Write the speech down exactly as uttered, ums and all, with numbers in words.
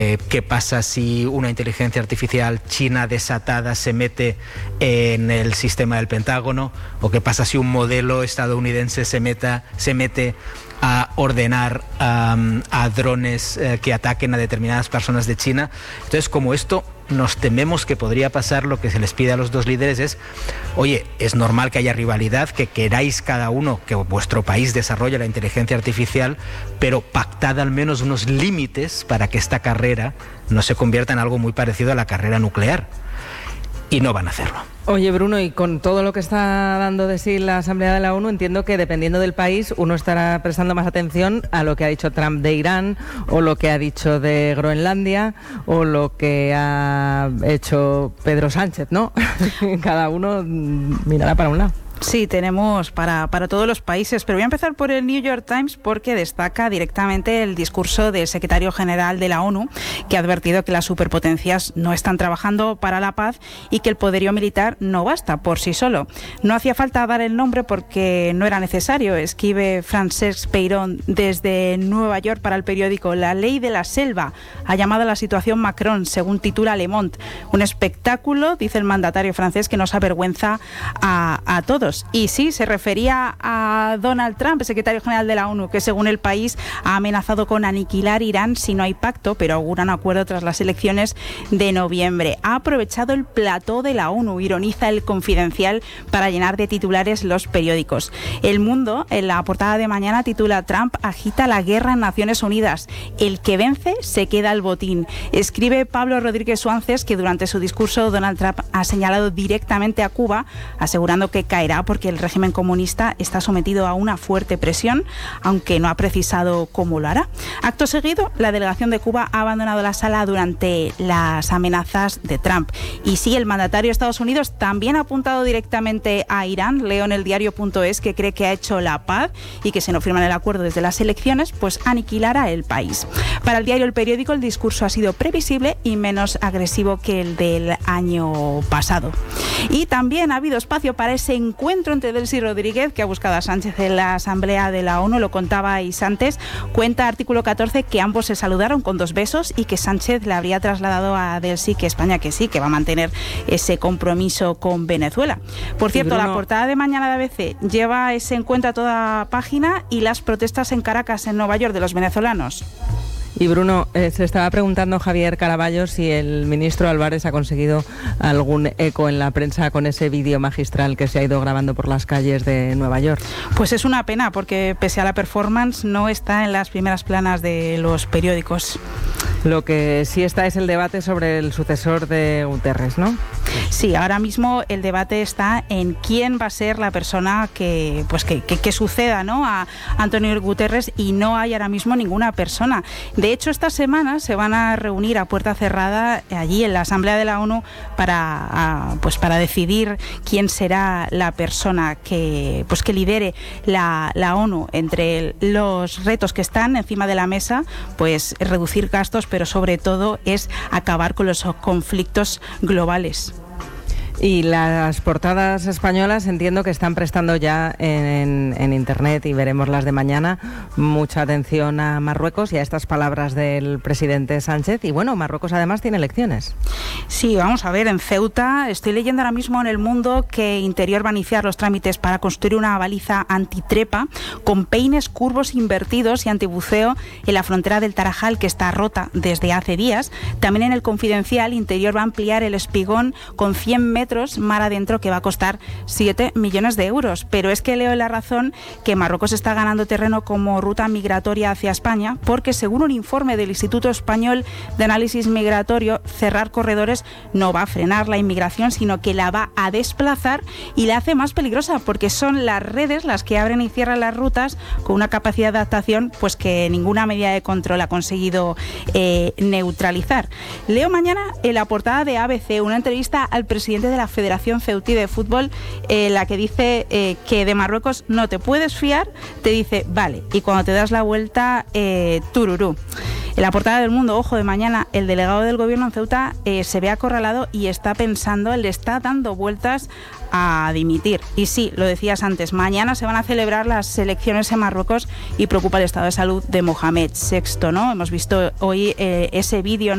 Eh, ¿Qué pasa si una inteligencia artificial china desatada se mete en el sistema del Pentágono? ¿O qué pasa si un modelo estadounidense se, meta, se mete a ordenar um, a drones eh, que ataquen a determinadas personas de China? Entonces, como esto nos tememos que podría pasar, lo que se les pide a los dos líderes es, oye, es normal que haya rivalidad, que queráis cada uno que vuestro país desarrolle la inteligencia artificial, pero pactad al menos unos límites para que esta carrera no se convierta en algo muy parecido a la carrera nuclear. Y no van a hacerlo. Oye, Bruno, y con todo lo que está dando de sí la Asamblea de la ONU, entiendo que dependiendo del país uno estará prestando más atención a lo que ha dicho Trump de Irán, o lo que ha dicho de Groenlandia, o lo que ha hecho Pedro Sánchez, ¿no? Cada uno mirará para un lado. Sí, tenemos para, para todos los países, pero voy a empezar por el New York Times porque destaca directamente el discurso del secretario general de la ONU, que ha advertido que las superpotencias no están trabajando para la paz y que el poderío militar no basta por sí solo. No hacía falta dar el nombre porque no era necesario, escribe Francesc Peirón desde Nueva York para el periódico La Ley de la Selva. Ha llamado a la situación Macron, según titula Le Monde. Un espectáculo, dice el mandatario francés, que nos avergüenza a, a todos. Y sí, se refería a Donald Trump, el secretario general de la ONU, que según el país ha amenazado con aniquilar Irán si no hay pacto, pero augura un acuerdo tras las elecciones de noviembre. Ha aprovechado el plató de la ONU, ironiza el Confidencial, para llenar de titulares los periódicos. El Mundo, en la portada de mañana, titula Trump agita la guerra en Naciones Unidas. El que vence se queda el botín. Escribe Pablo Rodríguez Suárez que durante su discurso Donald Trump ha señalado directamente a Cuba, asegurando que caerá porque el régimen comunista está sometido a una fuerte presión, aunque no ha precisado cómo lo hará. Acto seguido, la delegación de Cuba ha abandonado la sala durante las amenazas de Trump. Y sí, el mandatario de Estados Unidos también ha apuntado directamente a Irán. Leo en el diario punto es que cree que ha hecho la paz y que si no firman el acuerdo desde las elecciones, pues aniquilará el país. Para el diario El Periódico, el discurso ha sido previsible y menos agresivo que el del año pasado. Y también ha habido espacio para ese encuentro entre Delcy Rodríguez, que ha buscado a Sánchez en la Asamblea de la ONU, lo contabais antes. Cuenta artículo catorce que ambos se saludaron con dos besos y que Sánchez le habría trasladado a Delcy que España que sí, que va a mantener ese compromiso con Venezuela. Por cierto, Bruno, la portada de mañana de A B C lleva ese encuentro a toda página y las protestas en Caracas, en Nueva York, de los venezolanos. Y Bruno, eh, se estaba preguntando Javier Caraballo si el ministro Álvarez ha conseguido algún eco en la prensa con ese vídeo magistral que se ha ido grabando por las calles de Nueva York. Pues es una pena porque pese a la performance no está en las primeras planas de los periódicos. Lo que sí está es el debate sobre el sucesor de Guterres, ¿no? Sí, ahora mismo el debate está en quién va a ser la persona que, pues que, que, que suceda, ¿no?, a Antonio Guterres, y no hay ahora mismo ninguna persona. De hecho, esta semana se van a reunir a puerta cerrada allí en la Asamblea de la ONU para, a, pues para decidir quién será la persona que, pues que lidere la, la ONU. Entre los retos que están encima de la mesa, pues reducir gastos, pero sobre todo es acabar con los conflictos globales. Y las portadas españolas entiendo que están prestando ya en, en internet, y veremos las de mañana, mucha atención a Marruecos y a estas palabras del presidente Sánchez. Y bueno, Marruecos además tiene elecciones. Sí, vamos a ver, en Ceuta estoy leyendo ahora mismo en El Mundo que Interior va a iniciar los trámites para construir una baliza antitrepa con peines curvos invertidos y antibuceo en la frontera del Tarajal, que está rota desde hace días. También en El Confidencial, Interior va a ampliar el espigón con cien metros mar adentro, que va a costar siete millones de euros. Pero es que leo en La Razón que Marruecos está ganando terreno como ruta migratoria hacia España, porque según un informe del Instituto Español de Análisis Migratorio, cerrar corredores no va a frenar la inmigración, sino que la va a desplazar y la hace más peligrosa, porque son las redes las que abren y cierran las rutas con una capacidad de adaptación pues que ninguna medida de control ha conseguido eh, neutralizar. Leo mañana en la portada de A B C una entrevista al presidente de la Federación Ceutí de Fútbol, eh, la que dice eh, que de Marruecos no te puedes fiar, te dice vale, y cuando te das la vuelta, eh, tururú. En la portada del Mundo, ojo, de mañana, el delegado del gobierno en Ceuta eh, se ve acorralado y está pensando, le está dando vueltas a dimitir. Y sí, lo decías antes, mañana se van a celebrar las elecciones en Marruecos y preocupa el estado de salud de Mohamed sexto, ¿no? Hemos visto hoy eh, ese vídeo